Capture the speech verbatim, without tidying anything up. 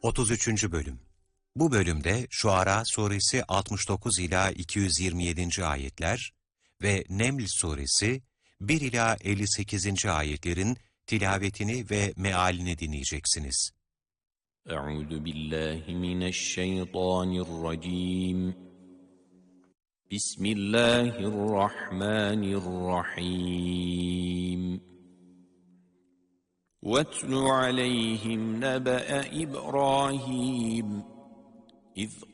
otuz üçüncü Bölüm. Bu bölümde Şuara suresi altmış dokuz ila iki yüz yirmi yedinci ayetler ve Neml suresi bir ila elli sekizinci ayetlerin tilavetini ve mealini dinleyeceksiniz. Euzu billahi mineşşeytanirracim. Bismillahirrahmanirrahim. وَاتْلُ عَلَيْهِمْ نَبَأَ إِبْرَاهِيمَ إِذْ